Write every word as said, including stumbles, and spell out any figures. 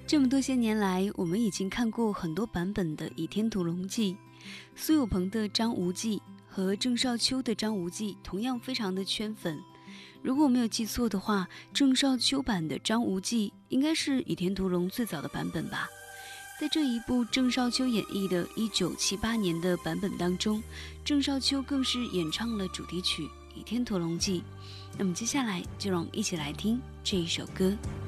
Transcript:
这么多些年来，我们已经看过很多版本的《倚天屠龙记》，苏有朋的张无忌和郑少秋的张无忌同样非常的圈粉。如果我没有记错的话，郑少秋版的张无忌应该是《倚天屠龙》最早的版本吧。在这一部郑少秋演绎的一九七八年的版本当中，郑少秋更是演唱了主题曲《倚天屠龙记》。那么接下来就让我们一起来听这一首歌。